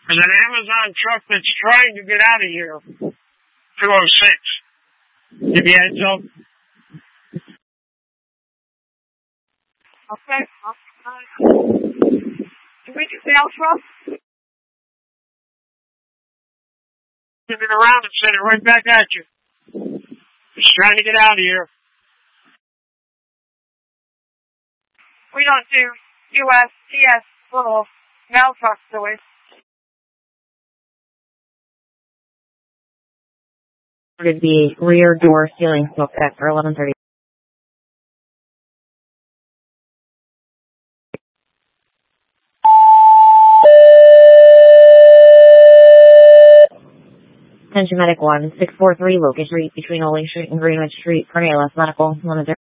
There's an Amazon truck that's trying to get out of here. 206. Give you a heads up. Okay. Can we get the mail truck? Turn it around and send it right back at you. Just trying to get out of here. We don't do USPS little mail trucks, do we? Would be rear door ceiling smoke check for 11:30. Attention Medic 1, 643 Locust Street between Oling Street and Greenwich Street. Cornelius Medical, 1